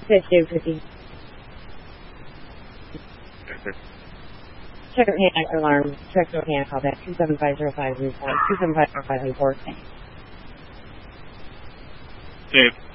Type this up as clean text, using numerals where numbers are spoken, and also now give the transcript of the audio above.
Pitch Dave 50. Check your hand alarm. Check your hand call back 27505 report. 27505 report. Dave.